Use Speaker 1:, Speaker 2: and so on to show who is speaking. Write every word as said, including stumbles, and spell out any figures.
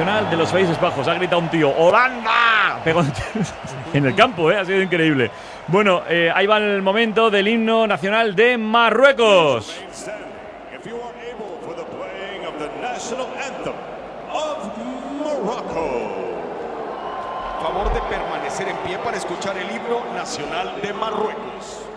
Speaker 1: nacional de los Países Bajos. Ha gritado un tío, ¡Holanda! Pegó en el campo, ¿eh? Ha sido increíble. Bueno, eh, ahí va el momento del himno nacional de Marruecos.
Speaker 2: Favor de permanecer en pie para escuchar el himno nacional de Marruecos.